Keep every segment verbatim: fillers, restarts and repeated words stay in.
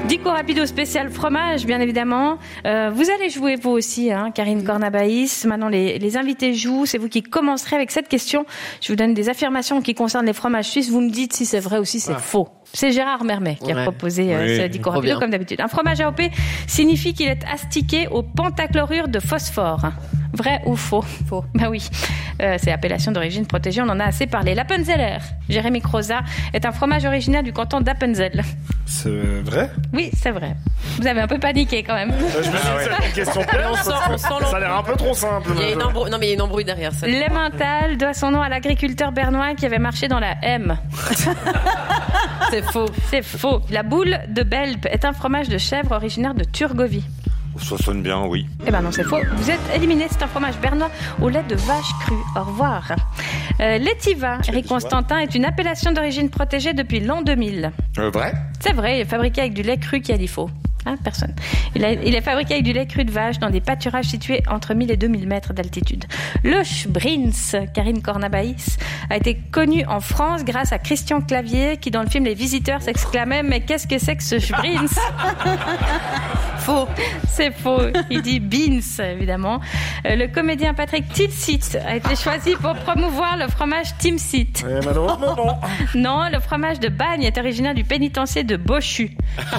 Dico rapido spécial fromage, bien évidemment. Euh, vous allez jouer vous aussi, hein, Karine Cornabaïs. Maintenant, les, les invités jouent. C'est vous qui commencerez avec cette question. Je vous donne des affirmations qui concernent les fromages suisses. Vous me dites si c'est vrai ou si c'est ah. faux. C'est Gérard Mermet qui ouais. a proposé euh, oui. ce Dico rapido, comme d'habitude. Un fromage A O P signifie qu'il est astiqué au pentachlorure de phosphore. Vrai ou faux? Faux. Ben oui. Euh, c'est appellation d'origine protégée, on en a assez parlé. L'Appenzeller, Jérémy Croza, est un fromage originaire du canton d'Appenzell. C'est vrai? Oui, c'est vrai. Vous avez un peu paniqué quand même. Euh, je me dis ah ouais. que c'est une question piège. On sent, on sent ça a l'air un peu trop simple. Il y a une embrouille, non mais il y a une embrouille derrière ça. L'Emmental doit son nom à l'agriculteur bernois qui avait marché dans la M. C'est faux. C'est faux. La boule de Belp est un fromage de chèvre originaire de Turgovie. Ça sonne bien, oui. Eh ben non, c'est faux. Vous êtes éliminé. C'est un fromage bernois au lait de vache crue. Au revoir. Euh, L'Etiva, Eric Constantin, est une appellation d'origine protégée depuis l'an deux mille. Euh, vrai? C'est vrai. Il est fabriqué avec du lait cru qui a dit faux. Hein, personne. Il, a, il est fabriqué avec du lait cru de vache dans des pâturages situés entre mille et deux mille mètres d'altitude. Le Sbrins, Karine Cornabaïs, a été connu en France grâce à Christian Clavier qui, dans le film Les Visiteurs, s'exclamait « Mais qu'est-ce que c'est que ce Sbrins ?» Faux. C'est faux. Il dit beans, évidemment. Euh, le comédien Patrick Tilsit a été choisi pour promouvoir le fromage Timsit. Eh, malheureusement, non. Non, le fromage de Bagne est originaire du pénitencier de Bochu.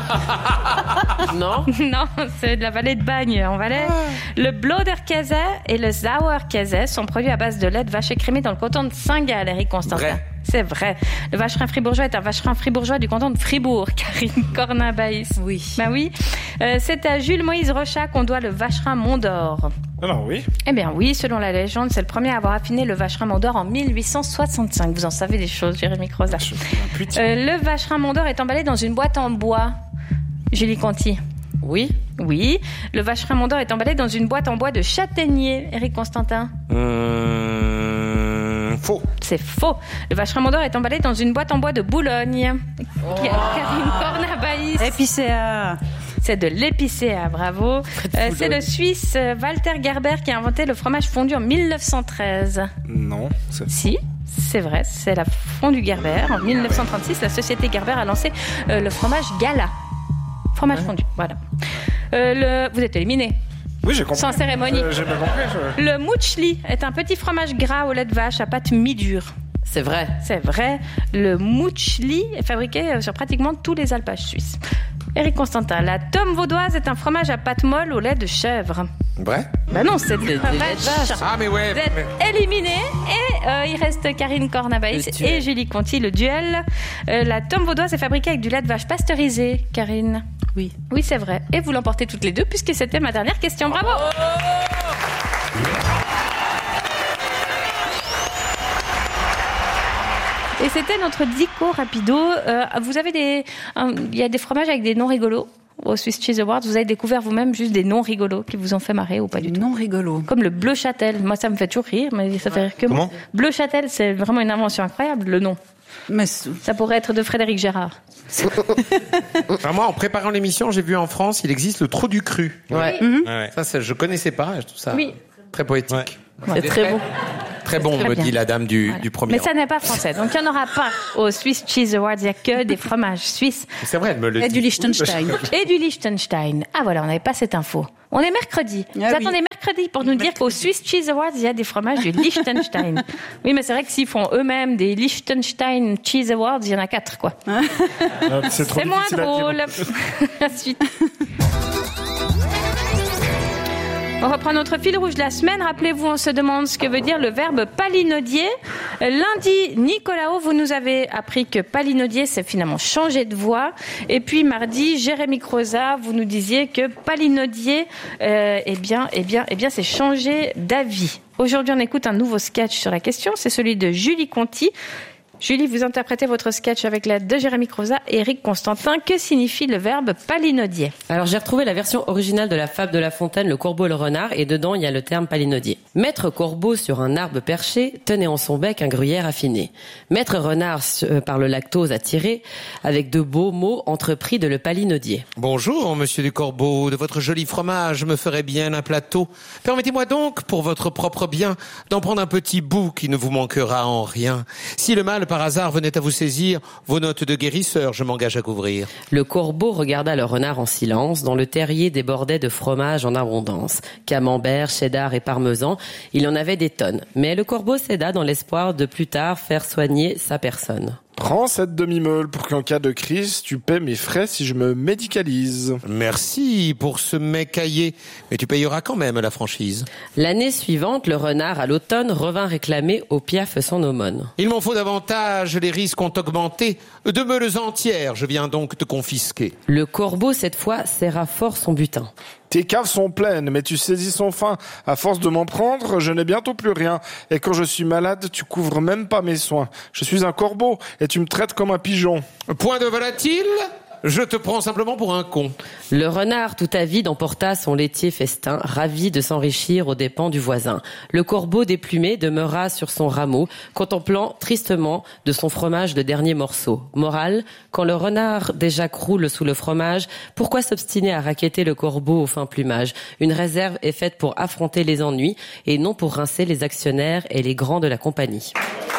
Non. Non, c'est de la vallée de Bagne, en Valais. Le Bloderkäse et le Sauerkäse sont produits à base de lait de vache écrémé dans le canton de Saint-Gall, Eric Constantin. Vrai. C'est vrai. Le vacherin fribourgeois est un vacherin fribourgeois du canton de Fribourg, Karine Cornabaïs. Oui. Ben oui. Euh, c'est à Jules Moïse Rochat qu'on doit le vacherin Mont d'Or. Alors oui. Eh bien oui, selon la légende, c'est le premier à avoir affiné le vacherin Mont d'Or en mille huit cent soixante-cinq. Vous en savez des choses, Jérémy Croza. Euh, le vacherin Mont d'Or est emballé dans une boîte en bois. Julie Conti. Oui. Oui. Le vacherin Mont d'Or est emballé dans une boîte en bois de châtaignier, Eric Constantin. Hum, faux. C'est faux. Le vacherin Mont d'Or est emballé dans une boîte en bois de Boulogne. Oh. Karine Cornabaïs. Épicéa. C'est de l'épicéa, bravo. Euh, c'est le Suisse Walter Gerber qui a inventé le fromage fondu en mille neuf cent treize. Non. C'est... Si. C'est vrai, c'est la fondue Gerber. En mille neuf cent trente-six, la société Gerber a lancé euh, le fromage Gala. Fromage ouais. fondu, voilà. Euh, le... Vous êtes éliminé. Oui, j'ai compris. Sans cérémonie. Euh, j'ai pas compris. Je... Le mouchli est un petit fromage gras au lait de vache à pâte mi-dure. C'est vrai. C'est vrai. Le mouchli est fabriqué sur pratiquement tous les alpages suisses. Éric Constantin, la tome vaudoise est un fromage à pâte molle au lait de chèvre. Vrai? Ben non, c'est du fromage. Ah, mais ouais. Vous êtes mais... éliminé et euh, il reste Karine Cornabaïs et Julie Conti, le duel. Euh, la tome vaudoise est fabriquée avec du lait de vache pasteurisé, Karine. Oui. Oui, c'est vrai. Et vous l'emportez toutes les deux puisque c'était ma dernière question. Bravo! Oh Et c'était notre Dico rapido. Euh, vous avez des, il euh, y a des fromages avec des noms rigolos au Swiss Cheese Awards. Vous avez découvert vous-même juste des noms rigolos qui vous ont fait marrer ou pas du tout? Noms rigolos. Comme le Bleu Châtel. Moi, ça me fait toujours rire, mais ça fait rire que Comment? moi. Bleu Châtel, c'est vraiment une invention incroyable, le nom. Mais ça pourrait être de Frédéric Gérard. Enfin, moi, en préparant l'émission, j'ai vu en France, il existe le trou du cru. Ouais. Oui. Mmh. ouais. Ça, ça, je connaissais pas. Je trouve ça oui. très poétique. Ouais. C'est très, très beau. Très bon, très me bien. dit la dame du, voilà. du premier. Mais ça n'est pas français, donc il n'y en aura pas au Swiss Cheese Awards. Il n'y a que des fromages suisses. C'est vrai, elle me le dit. Et du Liechtenstein. Et du Liechtenstein. Ah voilà, on n'avait pas cette info. On est mercredi. Ah, Vous oui. attendez mercredi pour nous dire qu'au Swiss Cheese Awards, il y a des fromages du Liechtenstein. Oui, mais c'est vrai que s'ils font eux-mêmes des Liechtenstein Cheese Awards, il y en a quatre, quoi. Ah, c'est trop c'est moins difficile à dire. drôle. La suite. On reprend notre fil rouge de la semaine. Rappelez-vous, on se demande ce que veut dire le verbe palinodier. Lundi, Nicolao, vous nous avez appris que palinodier, c'est finalement changer de voix. Et puis mardi, Jérémy Croza, vous nous disiez que palinodier, euh, eh bien, eh bien, eh bien, c'est changer d'avis. Aujourd'hui, on écoute un nouveau sketch sur la question. C'est celui de Julie Conti. Julie, vous interprétez votre sketch avec l'aide de Jérémy Croza et Eric Constantin. Que signifie le verbe palinodier? Alors, j'ai retrouvé la version originale de la fable de La Fontaine, Le Corbeau et le Renard, et dedans, il y a le terme palinodier. Maître Corbeau sur un arbre perché tenait en son bec un gruyère affiné. Maître Renard, euh, par le lactose attiré, avec de beaux mots, entreprit de le palinodier. Bonjour, monsieur du Corbeau, de votre joli fromage me ferait bien un plateau. Permettez-moi donc, pour votre propre bien, d'en prendre un petit bout qui ne vous manquera en rien. Si le mâle par hasard venait à vous saisir, vos notes de guérisseur, je m'engage à couvrir. Le corbeau regarda le renard en silence, dont le terrier débordait de fromage en abondance. Camembert, cheddar et parmesan, il en avait des tonnes. Mais le corbeau céda dans l'espoir de plus tard faire soigner sa personne. Prends cette demi-meule pour qu'en cas de crise, tu paies mes frais si je me médicalise. Merci pour ce mets caillé, mais tu payeras quand même la franchise. L'année suivante, le renard, à l'automne, revint réclamer au Piaf son aumône. Il m'en faut davantage, les risques ont augmenté. Deux meules entières, je viens donc te confisquer. Le corbeau, cette fois, serra fort son butin. Tes caves sont pleines, mais tu saisis son fin. À force de m'en prendre, je n'ai bientôt plus rien. Et quand je suis malade, tu couvres même pas mes soins. Je suis un corbeau, et tu me traites comme un pigeon. Point de volatile ? Je te prends simplement pour un con. Le renard, tout avide, emporta son laitier festin, ravi de s'enrichir aux dépens du voisin. Le corbeau déplumé demeura sur son rameau, contemplant tristement de son fromage le dernier morceau. Morale, quand le renard déjà croule sous le fromage, pourquoi s'obstiner à racketter le corbeau au fin plumage ? Une réserve est faite pour affronter les ennuis et non pour rincer les actionnaires et les grands de la compagnie.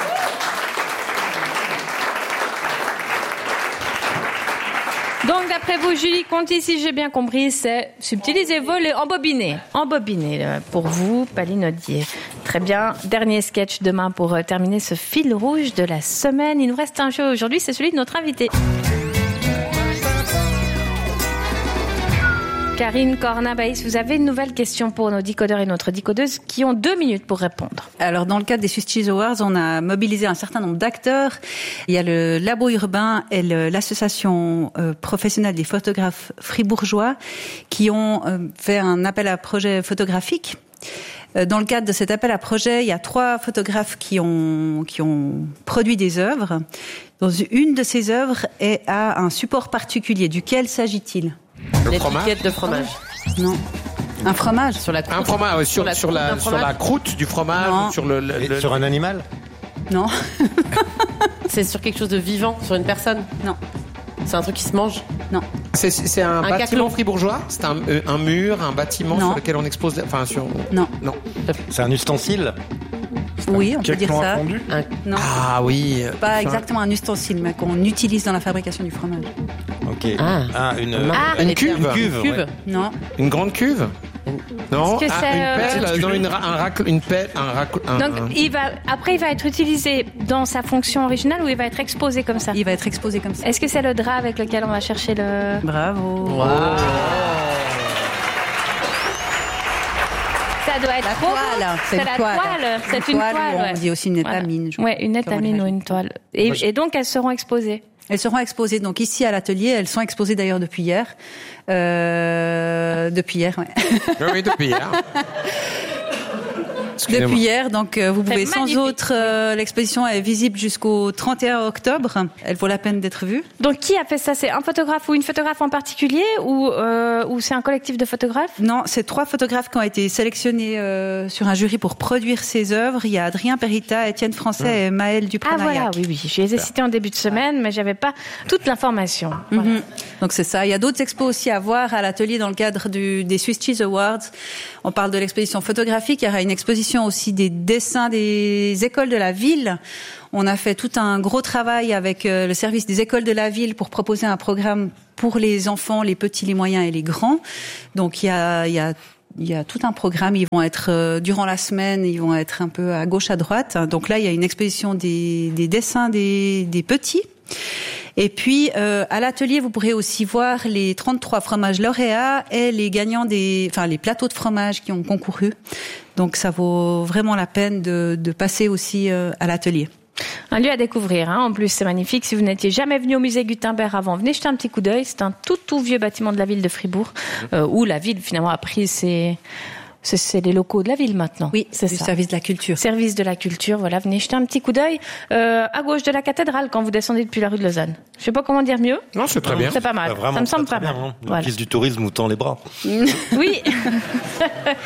Donc, d'après vous, Julie Conti, si j'ai bien compris, c'est subtilisez, voler, embobiner. Embobiner euh, pour vous, Palinodier. Très bien. Dernier sketch demain pour euh, terminer ce fil rouge de la semaine. Il nous reste un jeu aujourd'hui, c'est celui de notre invité. Karine Cornabaïs, vous avez une nouvelle question pour nos décodeurs et notre décodeuse qui ont deux minutes pour répondre. Alors, dans le cadre des Swiss Cheese Awards, on a mobilisé un certain nombre d'acteurs. Il y a le Labo Urbain et le, l'association euh, professionnelle des photographes fribourgeois qui ont euh, fait un appel à projet photographique. Euh, dans le cadre de cet appel à projet, il y a trois photographes qui ont, qui ont produit des œuvres. Dans une de ces œuvres est à un support particulier. Duquel s'agit-il ? L'étiquette de fromage. Non. Un fromage sur la croûte. Un fromage, ouais, sur, sur, la, sur, la, croûte sur la croûte du fromage, non. sur le, le, le... Sur un animal ? Non. C'est sur quelque chose de vivant, sur une personne ? Non. C'est un truc qui se mange ? Non. C'est, c'est un, Un bâtiment caclon. fribourgeois ? C'est un, euh, un mur, un bâtiment Non. sur lequel on expose... Enfin, sur... Non. Non. C'est un ustensile ? Oui, on peut dire Caclon ça. à fondu ? Un... Non. Ah oui. Pas Enfin, exactement un ustensile, mais qu'on utilise dans la fabrication du fromage. Ok. Ah. Ah, une, Ah, une elle cuve. était- Une cuve, Une cuve. ouais. Non. Une grande cuve ? Non. Est-ce que Ah, c'est, une euh, pelle, petite non, cuve. une, ra- un racle, une pelle, un racle... Un, Donc, un- il va, après, il va être utilisé dans sa fonction originale ou il va être exposé comme ça ? Il va être exposé comme ça. Est-ce que c'est le drap avec lequel on va chercher le... Bravo. Ça doit être La trop toile, beau. c'est C'est une la toile. toile. C'est une toile. ou ouais. On dit aussi une Voilà. étamine. je Ouais, une crois, comme on étamine ou dirait. une toile. Et, et donc, elles seront exposées. Elles seront exposées donc ici à l'atelier. Elles sont exposées d'ailleurs depuis hier. Euh, depuis hier, ouais. Oui, oui, depuis hier. Excusez-moi. Depuis hier, donc euh, vous C'est pouvez sans magnifique. autre. euh, l'exposition est visible jusqu'au trente et un octobre. Elle vaut la peine d'être vue. Donc, qui a fait ça? C'est un photographe ou une photographe en particulier ou, euh, ou c'est un collectif de photographes? Non, c'est trois photographes qui ont été sélectionnés euh, sur un jury pour produire ces œuvres. Il y a Adrien Perita, Étienne Français et Maël Ah Duprat-Nayac. voilà, oui, oui. Je les ai cités en début de semaine, mais j'avais pas toute l'information. Voilà. Mhm. Donc c'est ça. Il y a d'autres expos aussi à voir à l'atelier dans le cadre du, des Swiss Cheese Awards. On parle de l'exposition photographique. Il y aura une exposition aussi des dessins des écoles de la ville. On a fait tout un gros travail avec euh, le service des écoles de la ville pour proposer un programme pour les enfants, les petits, les moyens et les grands. Donc il y a, il y a Il y a tout un programme. Ils vont être euh, durant la semaine, ils vont être un peu à gauche, à droite. Donc là, il y a une exposition des, des dessins des, des petits. Et puis euh, à l'atelier, vous pourrez aussi voir les trente-trois fromages lauréats et les gagnants des, enfin les plateaux de fromage qui ont concouru. Donc ça vaut vraiment la peine de, de passer aussi euh, à l'atelier. Un lieu à découvrir, hein. En plus c'est magnifique. Si vous n'étiez jamais venu au musée Gutenberg avant, venez jeter un petit coup d'œil. C'est un tout tout vieux bâtiment de la ville de Fribourg, euh, où la ville finalement a pris ses... C'est, c'est les locaux de la ville maintenant. Oui, c'est du ça. service de la culture. Service de la culture, voilà, venez jeter un petit coup d'œil euh, à gauche de la cathédrale quand vous descendez depuis la rue de Lausanne. Je sais pas comment dire mieux. Non, c'est très bien. C'est pas mal. Bah, vraiment, Ça me semble très, pas très mal. bien, hein. Voilà. L'office du tourisme nous tend les bras. Oui.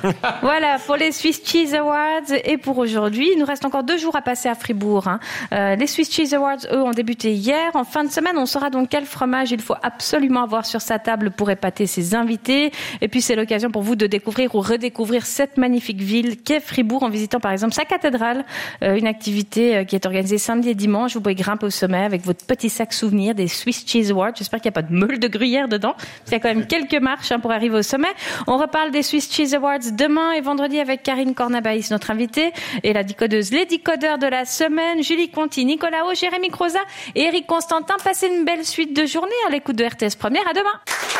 Voilà pour les Swiss Cheese Awards et pour aujourd'hui. Il nous reste encore deux jours à passer à Fribourg. Hein. Euh, les Swiss Cheese Awards, eux, ont débuté hier. En fin de semaine, on saura donc quel fromage il faut absolument avoir sur sa table pour épater ses invités. Et puis, c'est l'occasion pour vous de découvrir ou redécouvrir cette magnifique ville qu'est Fribourg en visitant par exemple sa cathédrale. Euh, une activité qui est organisée samedi et dimanche. Vous pouvez grimper au sommet avec votre petit sac souvenir des Swiss Cheese Awards. J'espère qu'il n'y a pas de meule de gruyère dedans. Il y a quand même quelques marches hein, pour arriver au sommet. On reparle des Swiss Cheese Awards demain et vendredi avec Karine Cornabaïs, notre invitée, et la décodeuse, les décodeurs de la semaine, Julie Conti, Nicolas O, Jérémy Croza et Eric Constantin. Passez une belle suite de journée à l'écoute de R T S Première. À demain.